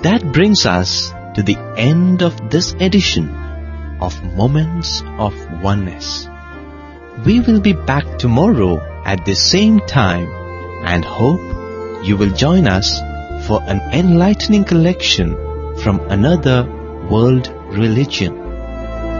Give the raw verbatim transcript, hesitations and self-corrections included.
that brings us to the end of this edition of Moments of Oneness. We will be back tomorrow at the same time and hope you will join us for an enlightening collection from another world religion.